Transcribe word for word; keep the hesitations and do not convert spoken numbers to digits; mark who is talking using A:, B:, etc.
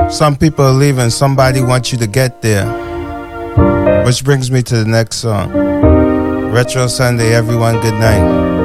A: Some people are leaving. Somebody wants you to get there. Which brings me to the next song. Retro Sunday, everyone, good night.